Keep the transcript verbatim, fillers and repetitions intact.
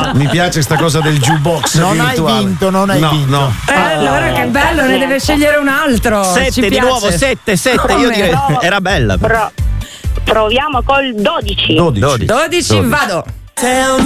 Mi piace sta cosa del jukebox Non virtuale. hai vinto, non hai no, vinto. No. Eh, allora che bello, ne deve scegliere un altro. Ci Sette di piace. nuovo, sette, sette. Come? Io direi No. era bella. Pro- proviamo col dodici. dodici. dodici. dodici, vado. Tell